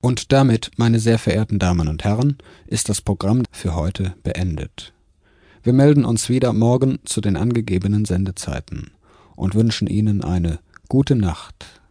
Und damit, meine sehr verehrten Damen und Herren, ist das Programm für heute beendet. Wir melden uns wieder morgen zu den angegebenen Sendezeiten und wünschen Ihnen eine gute Nacht.